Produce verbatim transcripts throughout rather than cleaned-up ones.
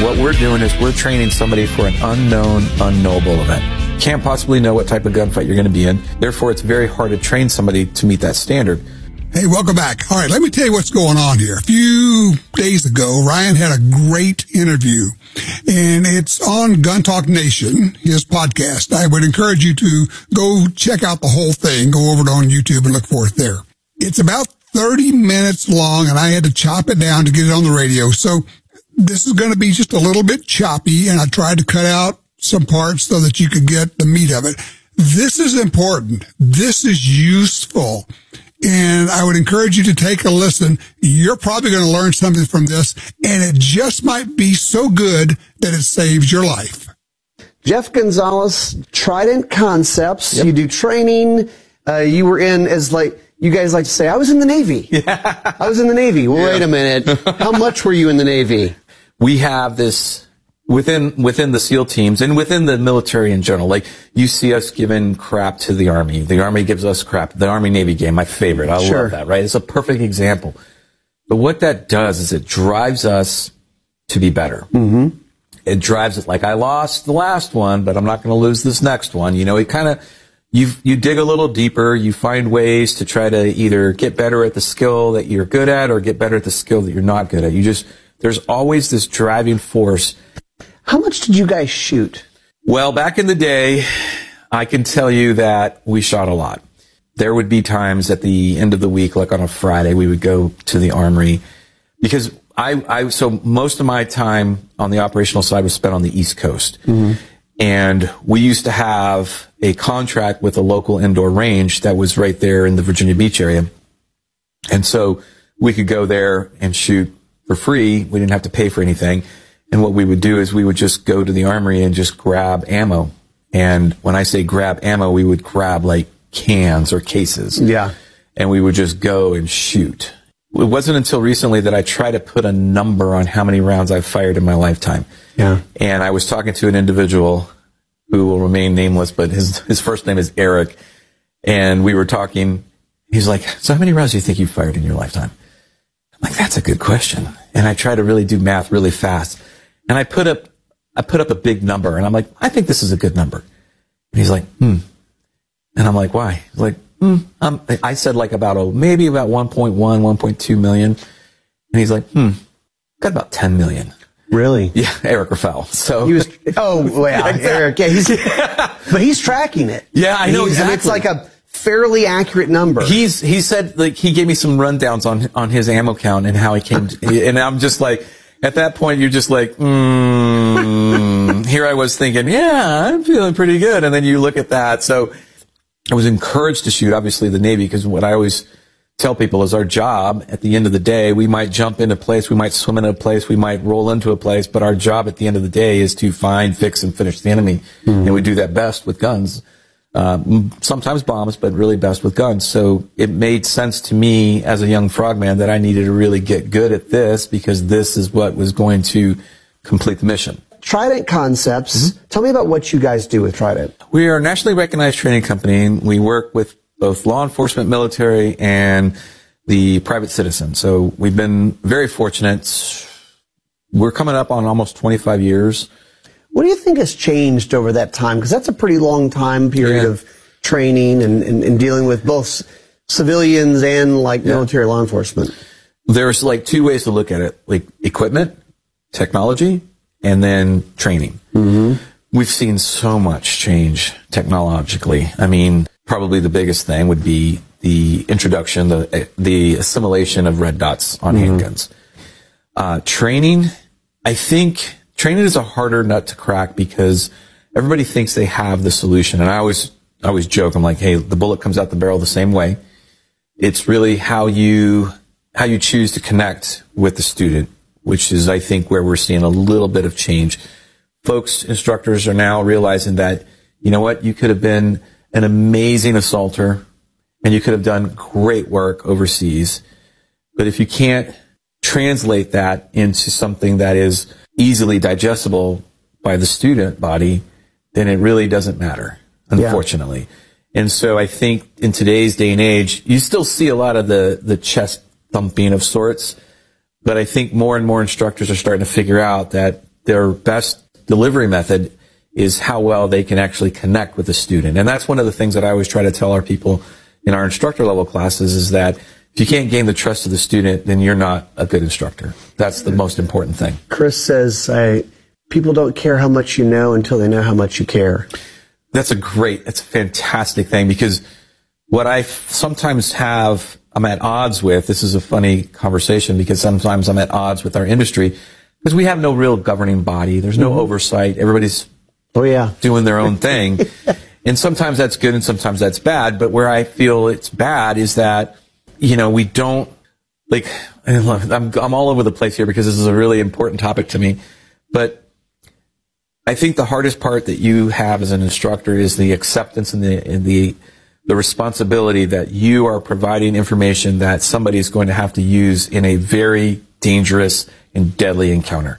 What we're doing is we're training somebody for an unknown, unknowable event. Can't possibly know what type of gunfight you're going to be in. Therefore, it's very hard to train somebody to meet that standard. Hey, welcome back. All right, let me tell you what's going on here. A few days ago, Ryan had a great interview, and it's on Gun Talk Nation, his podcast. I would encourage you to go check out the whole thing. Go over to on YouTube and look for it there. It's about thirty minutes long, and I had to chop it down to get it on the radio. So this is going to be just a little bit choppy, and I tried to cut out some parts so that you could get the meat of it. This is important. This is useful. And I would encourage you to take a listen. You're probably going to learn something from this, and it just might be so good that it saves your life. Jeff Gonzalez, Trident Concepts. Yep. You do training. Uh, you were in, as like, you guys like to say, I was in the Navy. Yeah. I was in the Navy. Well, yeah. Wait a minute. How much were you in the Navy? We have this within within the SEAL teams and within the military in general. Like, you see us giving crap to the Army. The Army gives us crap. The Army-Navy game, my favorite. I Sure. love that, right? It's a perfect example. But what that does is it drives us to be better. Mm-hmm. It drives it like, I lost the last one, but I'm not going to lose this next one. You know, it kind of, you you dig a little deeper. You find ways to try to either get better at the skill that you're good at or get better at the skill that you're not good at. You just, there's always this driving force. How much did you guys shoot? Well, back in the day, I can tell you that we shot a lot. There would be times at the end of the week, like on a Friday, we would go to the armory because I, I so most of my time on the operational side was spent on the East Coast. Mm-hmm. And we used to have a contract with a local indoor range that was right there in the Virginia Beach area. And so we could go there and shoot for free. We didn't have to pay for anything. And what we would do is we would just go to the armory and just grab ammo. And when I say grab ammo, we would grab like cans or cases. Yeah. And we would just go and shoot. It wasn't until recently that I tried to put a number on how many rounds I've fired in my lifetime. Yeah. And I was talking to an individual who will remain nameless, but his, his first name is Eric. And we were talking. He's like, so how many rounds do you think you fired in your lifetime? I'm like, that's a good question. And I try to really do math really fast. And I put up, I put up a big number, and I'm like, I think this is a good number. And he's like, hmm. And I'm like, why? He's like, hmm. Um, I said like about, oh, maybe about one point one, one point two million. And he's like, hmm, got about ten million. Really? Yeah, Eric Rafael. So he was, oh, well, yeah, exactly. Eric, yeah, he's, yeah. But he's tracking it. Yeah, I know he's, exactly. And it's like a fairly accurate number. He's, he said, like, he gave me some rundowns on, on his ammo count and how he came to, and I'm just like, at that point, you're just like, mm, here I was thinking, yeah, I'm feeling pretty good. And then you look at that. So I was encouraged to shoot, obviously, the Navy, because what I always tell people is our job at the end of the day, we might jump into a place, we might swim into a place, we might roll into a place, but our job at the end of the day is to find, fix, and finish the enemy. Mm-hmm. And we do that best with guns. Uh, sometimes bombs, but really best with guns. So it made sense to me as a young frogman that I needed to really get good at this because this is what was going to complete the mission. Trident Concepts. Mm-hmm. Tell me about what you guys do with Trident. We are a nationally recognized training company. We work with both law enforcement, military, and the private citizen. So we've been very fortunate. We're coming up on almost twenty-five years. What do you think has changed over that time? Because that's a pretty long time period yeah. of training and, and, and dealing with both civilians and like yeah. military law enforcement. There's like two ways to look at it, like equipment, technology, and then training. Mm-hmm. We've seen so much change technologically. I mean, probably the biggest thing would be the introduction, the, the assimilation of red dots on mm-hmm. handguns. Uh, training, I think... Training is a harder nut to crack because everybody thinks they have the solution. And I always, I always joke, I'm like, hey, the bullet comes out the barrel the same way. It's really how you, how you choose to connect with the student, which is, I think, where we're seeing a little bit of change. Folks, instructors are now realizing that, you know what, you could have been an amazing assaulter and you could have done great work overseas. But if you can't translate that into something that is easily digestible by the student body, then it really doesn't matter, unfortunately. Yeah. And so I think in today's day and age, you still see a lot of the, the chest thumping of sorts, but I think more and more instructors are starting to figure out that their best delivery method is how well they can actually connect with the student. And that's one of the things that I always try to tell our people in our instructor level classes is that if you can't gain the trust of the student, then you're not a good instructor. That's the most important thing. Chris says, I, people don't care how much you know until they know how much you care. That's a great, that's a fantastic thing, because what I sometimes have, I'm at odds with, this is a funny conversation because sometimes I'm at odds with our industry because we have no real governing body. There's no mm-hmm. oversight. Everybody's oh, yeah. doing their own thing. And sometimes that's good and sometimes that's bad. But where I feel it's bad is that, you know, we don't, like, I'm, I'm all over the place here because this is a really important topic to me. But I think the hardest part that you have as an instructor is the acceptance and the, and the, the responsibility that you are providing information that somebody is going to have to use in a very dangerous and deadly encounter.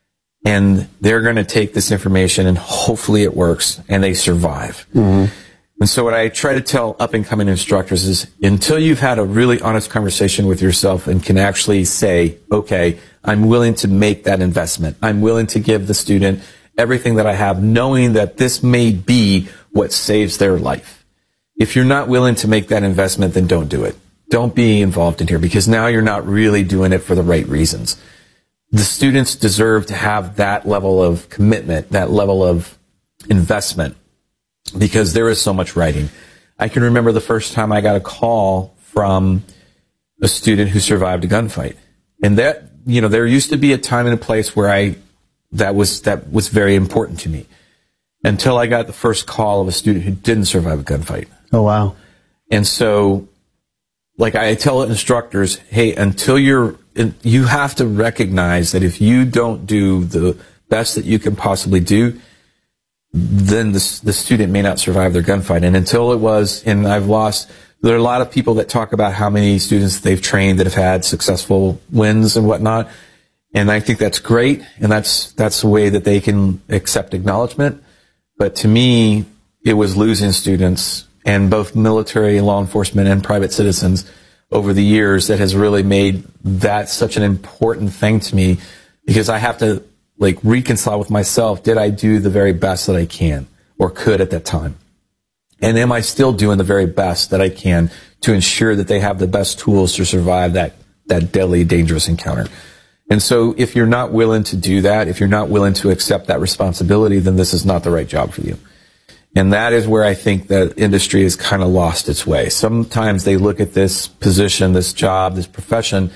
And they're going to take this information and hopefully it works and they survive. Mm-hmm. And so what I try to tell up-and-coming instructors is until you've had a really honest conversation with yourself and can actually say, okay, I'm willing to make that investment. I'm willing to give the student everything that I have, knowing that this may be what saves their life. If you're not willing to make that investment, then don't do it. Don't be involved in here because now you're not really doing it for the right reasons. The students deserve to have that level of commitment, that level of investment, because there is so much writing. I can remember the first time I got a call from a student who survived a gunfight. And that, you know, there used to be a time and a place where I, that was, that was very important to me until I got the first call of a student who didn't survive a gunfight. Oh, wow. And so, like I tell instructors, hey, until you're, you have to recognize that if you don't do the best that you can possibly do, then the, the student may not survive their gunfight. And until it was, and I've lost, there are a lot of people that talk about how many students they've trained that have had successful wins and whatnot. And I think that's great. And that's, that's the way that they can accept acknowledgement. But to me, it was losing students, and both military and law enforcement and private citizens over the years that has really made that such an important thing to me, because I have to like reconcile with myself. Did I do the very best that I can or could at that time? And am I still doing the very best that I can to ensure that they have the best tools to survive that, that deadly, dangerous encounter? And so if you're not willing to do that, if you're not willing to accept that responsibility, then this is not the right job for you. And that is where I think the industry has kind of lost its way. Sometimes they look at this position, this job, this profession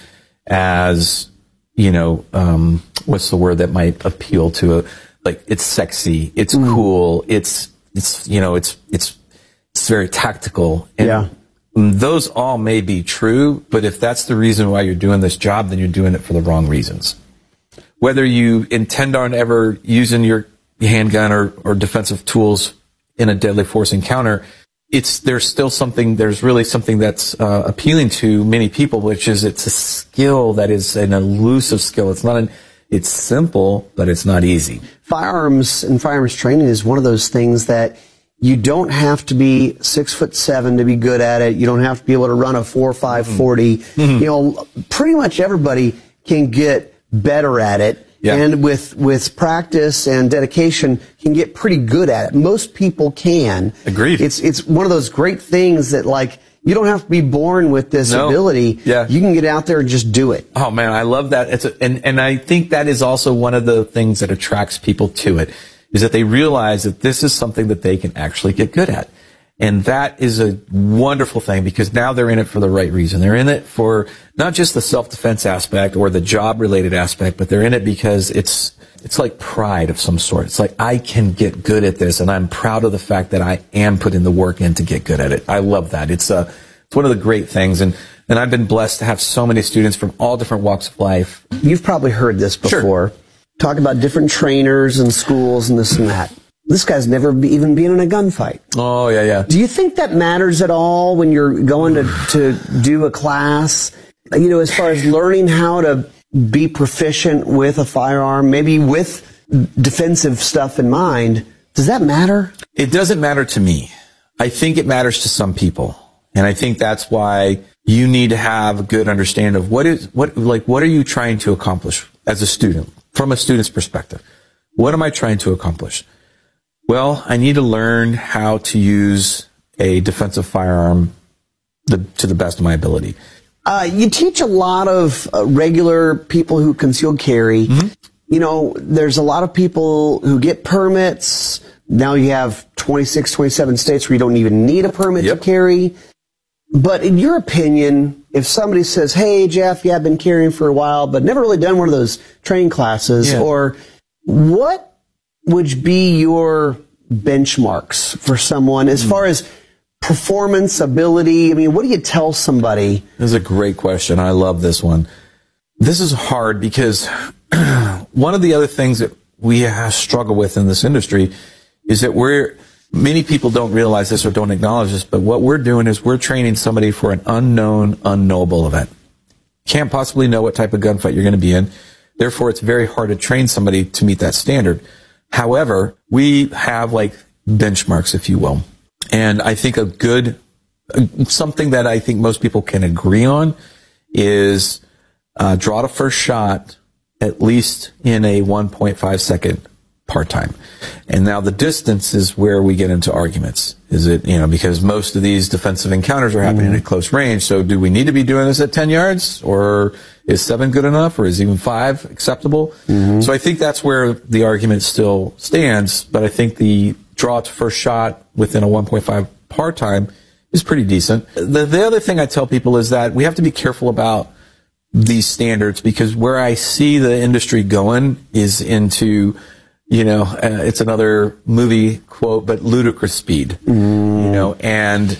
as, you know, um, what's the word that might appeal to a, like, it's sexy, it's mm. cool, it's, it's, you know, it's, it's, it's very tactical. And yeah. those all may be true, but if that's the reason why you're doing this job, then you're doing it for the wrong reasons. Whether you intend on ever using your handgun or, or defensive tools in a deadly force encounter, it's, there's still something, there's really something that's uh, appealing to many people, which is it's a skill that is an elusive skill. It's not an, it's simple, but it's not easy. Firearms and firearms training is one of those things that you don't have to be six foot seven to be good at it. You don't have to be able to run a four five forty. Mm-hmm. You know, pretty much everybody can get better at it. Yeah. And with, with practice and dedication, can get pretty good at it. Most people can. Agreed. It's, it's one of those great things that, like, you don't have to be born with this no. ability. Yeah. You can get out there and just do it. Oh man, I love that. It's a, and, and I think that is also one of the things that attracts people to it, is that they realize that this is something that they can actually get good at. And that is a wonderful thing, because now they're in it for the right reason. They're in it for not just the self-defense aspect or the job-related aspect, but they're in it because it's it's like pride of some sort. It's like, I can get good at this, and I'm proud of the fact that I am putting the work in to get good at it. I love that. It's a it's one of the great things, and and I've been blessed to have so many students from all different walks of life. You've probably heard this before. Sure. Talk about different trainers and schools and this and that. This guy's never be, even been in a gunfight. Oh, yeah, yeah. Do you think that matters at all when you're going to, to do a class? You know, as far as learning how to be proficient with a firearm, maybe with defensive stuff in mind, does that matter? It doesn't matter to me. I think it matters to some people. And I think that's why you need to have a good understanding of what is, what, like, what are you trying to accomplish as a student? from a student's perspective. What am I trying to accomplish? Well, I need to learn how to use a defensive firearm the, to the best of my ability. Uh, you teach a lot of uh, regular people who concealed carry. Mm-hmm. You know, there's a lot of people who get permits. Now you have twenty-six, twenty-seven states where you don't even need a permit yep. to carry. But in your opinion, if somebody says, hey, Jeff, yeah, I've been carrying for a while, but never really done one of those training classes, yeah. or what would be your benchmarks for someone as mm. far as performance, ability? I mean, what do you tell somebody? This is a great question. I love this one. This is hard because one of the other things that we have struggle with in this industry is that we're, many people don't realize this or don't acknowledge this, but what we're doing is we're training somebody for an unknown, unknowable event. Can't possibly know what type of gunfight you're going to be in. Therefore, it's very hard to train somebody to meet that standard. However, we have like benchmarks, if you will. And I think a good, something that I think most people can agree on is uh, draw the first shot at least in a one point five second part time. And now the distance is where we get into arguments. Is it, you know, because most of these defensive encounters are happening mm-hmm. at close range. So do we need to be doing this at ten yards, or is seven good enough, or is even five acceptable? Mm-hmm. So I think that's where the argument still stands. But I think the draw to first shot within a one point five part time is pretty decent. The, the other thing I tell people is that we have to be careful about these standards, because where I see the industry going is into, you know, uh, it's another movie quote, but ludicrous speed, mm. you know, and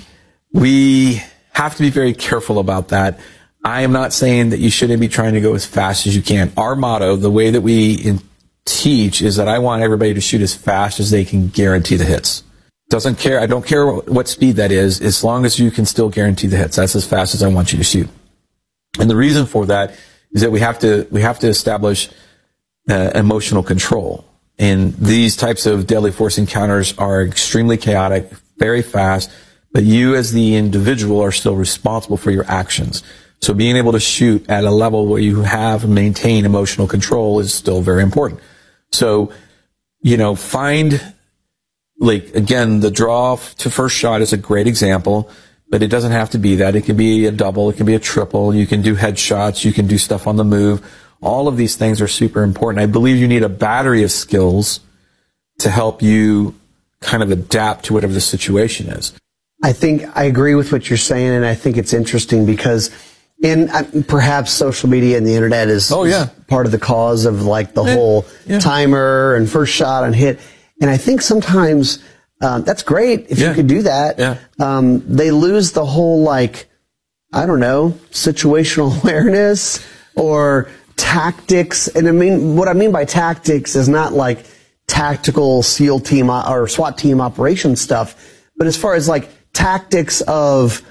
we have to be very careful about that. I am not saying that you shouldn't be trying to go as fast as you can. Our motto, the way that we in, teach, is that I want everybody to shoot as fast as they can guarantee the hits. Doesn't care. I don't care what speed that is, as long as you can still guarantee the hits. That's as fast as I want you to shoot. And the reason for that is that we have to, we have to establish uh, emotional control. And these types of deadly force encounters are extremely chaotic, very fast, but you as the individual are still responsible for your actions. So being able to shoot at a level where you have and maintain emotional control is still very important. So, you know, find, like, again, the draw to first shot is a great example, but it doesn't have to be that. It can be a double, it can be a triple, you can do headshots, you can do stuff on the move. All of these things are super important. I believe you need a battery of skills to help you kind of adapt to whatever the situation is. I think I agree with what you're saying, and I think it's interesting because in uh, perhaps social media and the internet is, oh, yeah. is part of the cause of like the yeah. whole yeah. timer and first shot and hit. And I think sometimes um, that's great if yeah. you could do that. Yeah. Um, they lose the whole, like, I don't know, situational awareness or tactics. And I mean, what I mean by tactics is not like tactical SEAL team or SWAT team operation stuff, but as far as like tactics of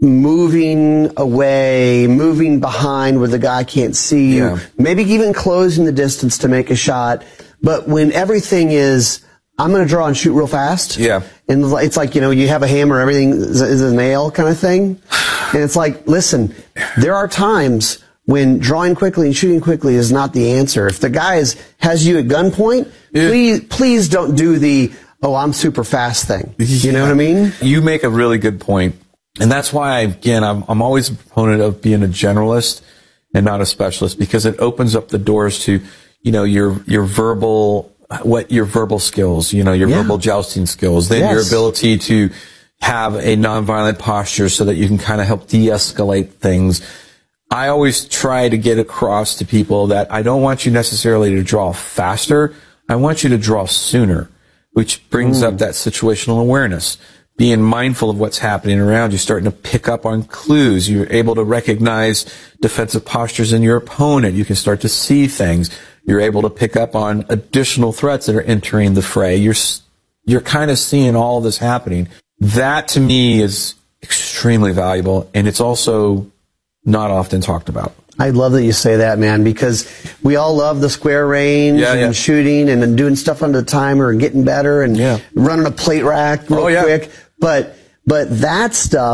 moving away, moving behind where the guy can't see you, yeah. maybe even closing the distance to make a shot. But when everything is, I'm going to draw and shoot real fast. Yeah. And it's like, you know, you have a hammer, everything is, is a nail kind of thing. And it's like, listen, there are times when drawing quickly and shooting quickly is not the answer. If the guy is, has you at gunpoint, yeah. please, please don't do the, oh, I'm super fast thing. You yeah. know what I mean? You make a really good point. And that's why, again, I'm, I'm always a proponent of being a generalist and not a specialist, because it opens up the doors to, you know, your, your verbal, what your verbal skills, you know, your yeah. verbal jousting skills, then yes. your ability to have a nonviolent posture so that you can kind of help de-escalate things. I always try to get across to people that I don't want you necessarily to draw faster. I want you to draw sooner, which brings mm. up that situational awareness. Being mindful of what's happening around you, starting to pick up on clues. You're able to recognize defensive postures in your opponent. You can start to see things. You're able to pick up on additional threats that are entering the fray. You're, you're kind of seeing all of this happening. That to me is extremely valuable, and it's also not often talked about. I love that you say that, man, because we all love the square range yeah, and yeah. shooting and, and doing stuff under the timer and getting better and yeah. running a plate rack real oh, yeah. quick. But, but that stuff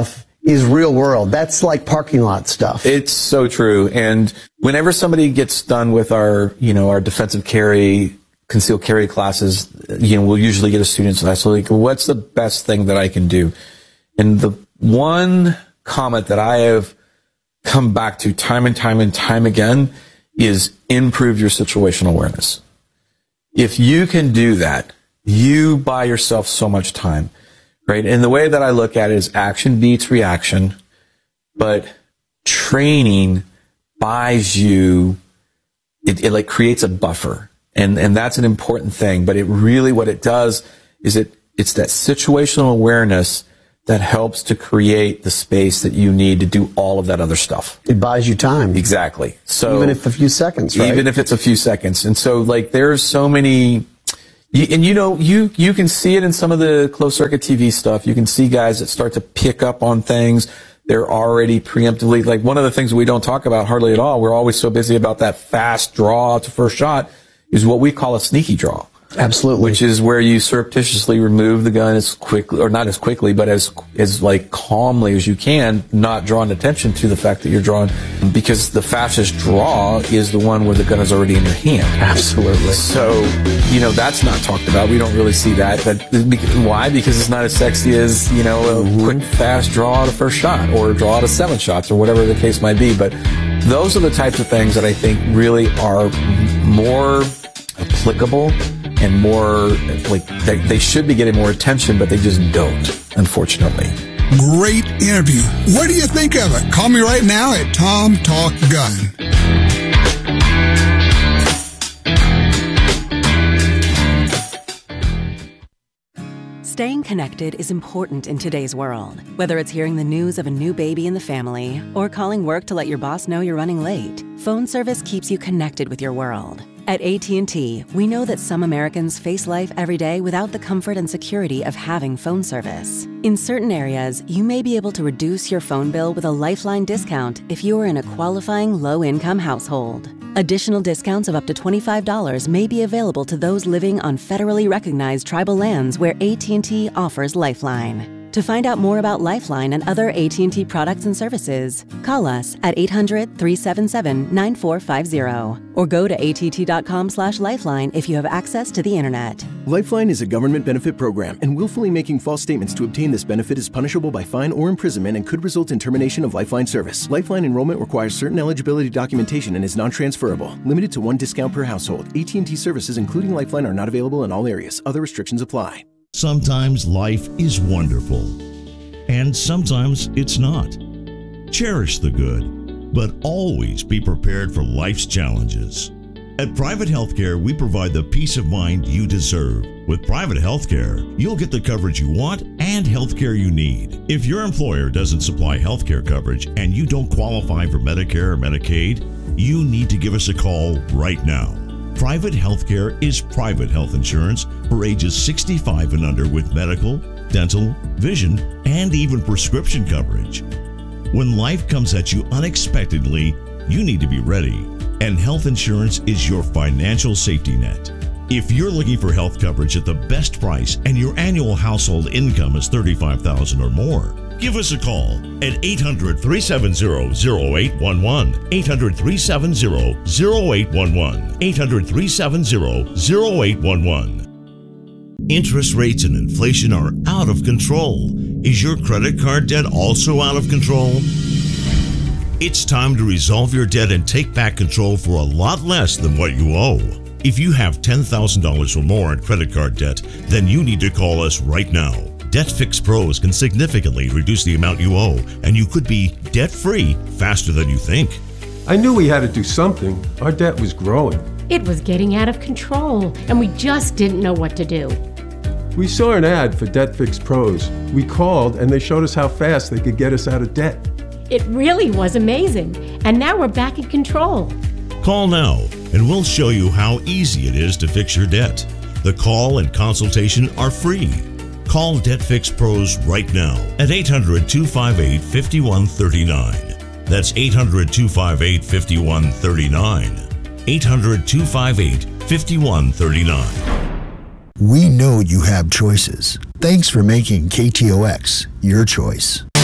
is real world. That's like parking lot stuff. It's so true. And whenever somebody gets done with our, you know, our defensive carry, concealed carry classes, you know, we'll usually get a student to ask, like, what's the best thing that I can do? And the one comment that I have come back to time and time and time again is improve your situational awareness. If you can do that, you buy yourself so much time, right? And the way that I look at it is action beats reaction, but training buys you, it, it like creates a buffer. And, and that's an important thing. But it really, what it does is it, it's that situational awareness that helps to create the space that you need to do all of that other stuff. It buys you time. Exactly. So even if a few seconds, right? Even if it's a few seconds. And so, like, there's so many, you, and you know, you, you can see it in some of the closed circuit T V stuff. You can see guys that start to pick up on things. They're already preemptively, like, one of the things we don't talk about hardly at all, we're always so busy about that fast draw to first shot, is what we call a sneaky draw. Absolutely. Which is where you surreptitiously remove the gun as quickly, or not as quickly, but as, as like calmly as you can, not drawing attention to the fact that you're drawing, because the fastest draw is the one where the gun is already in your hand. Absolutely. So, you know, that's not talked about. We don't really see that. But why? Because it's not as sexy as, you know, a mm-hmm. quick, fast draw at a first shot, or draw to seven shots, or whatever the case might be. But those are the types of things that I think really are more applicable and more, like, they, they should be getting more attention, but they just don't, unfortunately. Great interview. What do you think of it? Call me right now at Tom Talk Gun. Staying connected is important in today's world. Whether it's hearing the news of a new baby in the family or calling work to let your boss know you're running late, phone service keeps you connected with your world. At A T and T, we know that some Americans face life every day without the comfort and security of having phone service. In certain areas, you may be able to reduce your phone bill with a Lifeline discount if you are in a qualifying low-income household. Additional discounts of up to twenty-five dollars may be available to those living on federally recognized tribal lands where A T and T offers Lifeline. To find out more about Lifeline and other A T and T products and services, call us at eight hundred, three seven seven, nine four five zero or go to A T T dot com slash lifeline if you have access to the internet. Lifeline is a government benefit program, and willfully making false statements to obtain this benefit is punishable by fine or imprisonment and could result in termination of Lifeline service. Lifeline enrollment requires certain eligibility documentation and is non-transferable. Limited to one discount per household. A T and T services, including Lifeline, are not available in all areas. Other restrictions apply. Sometimes life is wonderful, and sometimes it's not. Cherish the good, but always be prepared for life's challenges. At Private Healthcare, we provide the peace of mind you deserve. With Private Healthcare, you'll get the coverage you want and healthcare you need. If your employer doesn't supply healthcare coverage and you don't qualify for Medicare or Medicaid, you need to give us a call right now. Private Healthcare is private health insurance for ages sixty-five and under with medical, dental, vision, and even prescription coverage. When life comes at you unexpectedly, you need to be ready, and health insurance is your financial safety net. If you're looking for health coverage at the best price and your annual household income is thirty-five thousand dollars or more, give us a call at eight hundred, three seven zero, zero eight one one, eight hundred, three seven zero, zero eight one one, eight hundred, three seven zero, zero eight one one. Interest rates and inflation are out of control. Is your credit card debt also out of control? It's time to resolve your debt and take back control for a lot less than what you owe. If you have ten thousand dollars or more in credit card debt, then you need to call us right now. DebtFix Pros can significantly reduce the amount you owe, and you could be debt-free faster than you think. I knew we had to do something. Our debt was growing. It was getting out of control, and we just didn't know what to do. We saw an ad for DebtFix Pros. We called, and they showed us how fast they could get us out of debt. It really was amazing, and now we're back in control. Call now, and we'll show you how easy it is to fix your debt. The call and consultation are free. Call DebtFix Pros right now at eight hundred, two five eight, five one three nine. That's eight hundred, two five eight, five one three nine. eight hundred, two five eight, five one three nine. We know you have choices. Thanks for making K T O X your choice.